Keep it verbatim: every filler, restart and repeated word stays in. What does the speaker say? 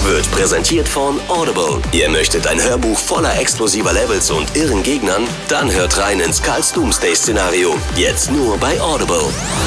wird präsentiert von Audible. Ihr möchtet ein Hörbuch voller explosiver Levels und irren Gegnern? Dann hört rein ins Karls Doomsday-Szenario. Jetzt nur bei Audible.